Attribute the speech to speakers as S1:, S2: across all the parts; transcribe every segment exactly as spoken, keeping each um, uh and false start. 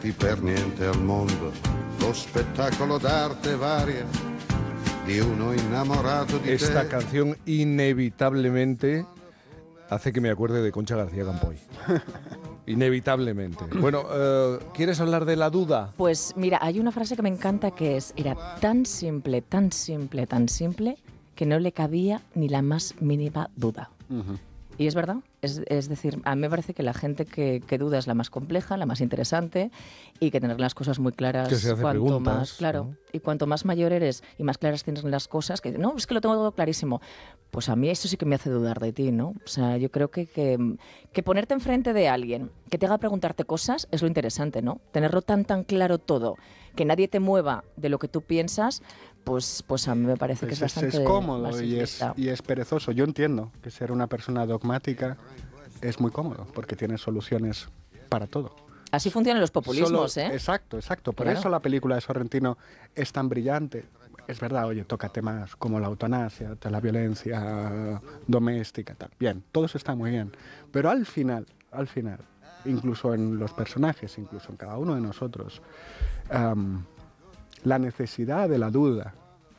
S1: pagati per niente al mondo, lo spettacolo d'arte varia di uno innamorato di
S2: Esta
S1: te.
S2: canción inevitablemente hace que me acuerde de Concha García Campoy. Inevitablemente. Bueno, uh, ¿quieres hablar de la duda?
S3: Pues mira, hay una frase que me encanta que es, era tan simple, tan simple, tan simple, que no le cabía ni la más mínima duda.
S4: Uh-huh.
S3: Y es verdad, es, es decir, a mí me parece que la gente que, que duda es la más compleja, la más interesante, y que tener las cosas muy claras,
S2: que se hace
S3: cuanto
S2: preguntas,
S3: más, claro,
S2: ¿no?
S3: Y cuanto más mayor eres y más claras tienes las cosas, que no, es que lo tengo todo clarísimo, pues a mí eso sí que me hace dudar de ti, ¿no? O sea, yo creo que, que, que ponerte enfrente de alguien que te haga preguntarte cosas es lo interesante, ¿no? Tenerlo tan, tan claro todo, que nadie te mueva de lo que tú piensas, pues, pues a mí me parece
S4: Pues
S3: que es bastante
S4: es cómodo
S3: más
S4: y es,
S3: simplista.
S4: y es perezoso. Yo entiendo que ser una persona dogmática es muy cómodo, porque tienes soluciones para todo.
S3: Así funcionan los populismos,
S4: Solo,
S3: ¿eh?
S4: Exacto, exacto. Por
S3: Claro.
S4: eso la película de Sorrentino es tan brillante. Es verdad, oye, toca temas como la eutanasia, la violencia doméstica, tal. Bien, todo eso está muy bien. Pero al final, al final, incluso en los personajes, incluso en cada uno de nosotros, um, la necesidad de la duda.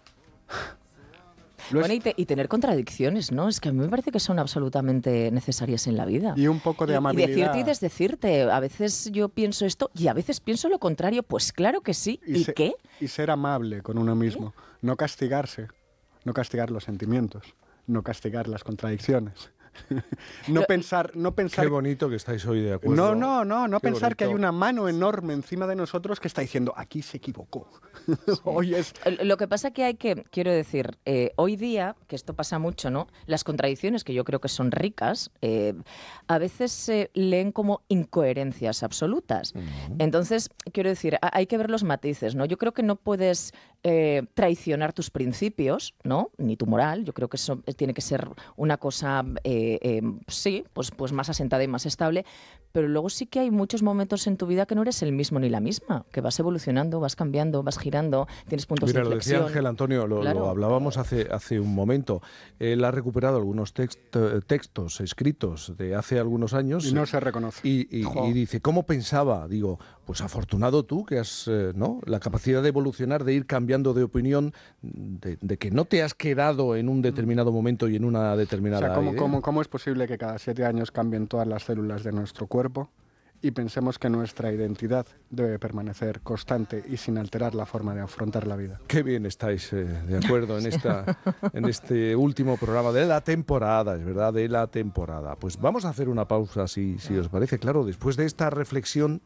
S4: Lo
S3: Bueno,
S4: es-
S3: y, te- y tener contradicciones, ¿no? Es que a mí me parece que son absolutamente necesarias en la vida.
S4: Y un poco de
S3: Y-
S4: amabilidad.
S3: Y decirte y desdecirte. A veces yo pienso esto y a veces pienso lo contrario. Pues claro que sí. ¿Y,
S4: se-
S3: qué?
S4: y ser amable con uno mismo. No castigarse. No castigar los sentimientos. No castigar las contradicciones. no
S3: Lo-
S4: pensar, no pensar.
S2: Qué bonito que estáis hoy de acuerdo.
S4: No, no, no, no
S2: Qué
S4: pensar que hay
S2: bonito.
S4: una mano enorme encima de nosotros que está diciendo aquí se equivocó. Hoy es.
S3: Lo que pasa que hay que, quiero decir, eh, hoy día, que esto pasa mucho, ¿no? Las contradicciones, que yo creo que son ricas, eh, a veces se leen como incoherencias absolutas. Entonces, quiero decir, a- hay que ver los matices, ¿no? Yo creo que no puedes eh, traicionar tus principios, ¿no? Ni tu moral. Yo creo que eso tiene que ser una cosa, eh, eh, sí, pues, pues más asentada y más estable. Pero luego sí que hay muchos momentos en tu vida que no eres el mismo ni la misma, que vas evolucionando, vas cambiando, vas girando, tienes puntos
S2: Mira,
S3: de
S2: lo
S3: inflexión.
S2: decía Ángel Antonio, lo,
S3: Claro.
S2: lo hablábamos hace, hace un momento. Él ha recuperado algunos text- textos escritos de hace algunos años.
S4: Y no se reconoce.
S2: Y, y-
S4: Jo.
S2: y dice, ¿cómo pensaba? Digo, pues afortunado tú que has, eh, ¿no? La capacidad de evolucionar, de ir cambiando de opinión, de, de que no te has quedado en un determinado momento y en una
S4: O
S2: determinada
S4: sea, ¿cómo,
S2: idea.
S4: cómo, ¿cómo es posible que cada siete años cambien todas las células de nuestro cuerpo y pensemos que nuestra identidad debe permanecer constante y sin alterar la forma de afrontar la vida?
S2: Qué bien estáis eh, de acuerdo en, esta, en este último programa de la temporada, es verdad, de la temporada. Pues vamos a hacer una pausa, si, si os parece. Claro, después de esta reflexión,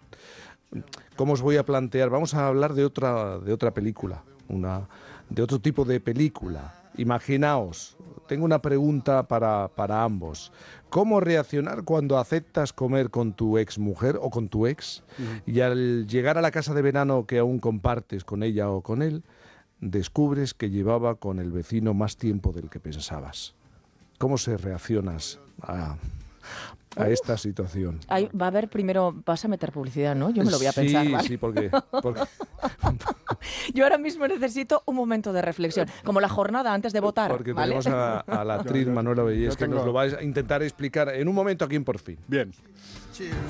S2: ¿cómo os voy a plantear? Vamos a hablar de otra, de otra película, una, de otro tipo de película. Imaginaos, tengo una pregunta para, para ambos. ¿Cómo reaccionar cuando aceptas comer con tu ex mujer o con tu ex y al llegar a la casa de verano que aún compartes con ella o con él, descubres que llevaba con el vecino más tiempo del que pensabas? ¿Cómo se reaccionas a, a esta situación?
S3: Ahí va a haber primero, vas a meter publicidad, ¿no? Yo me lo voy a
S2: sí,
S3: pensar, ¿vale?
S2: Sí, porque, porque
S3: Yo ahora mismo necesito un momento de reflexión, como la jornada antes de votar,
S2: Porque
S3: ¿vale?
S2: tenemos a, a la actriz
S4: Yo- yo-
S2: Manuela Bellés
S4: yo
S2: que nos
S4: tengo-
S2: lo va a intentar explicar en un momento aquí en Por Fin.
S4: Bien.
S1: Cheers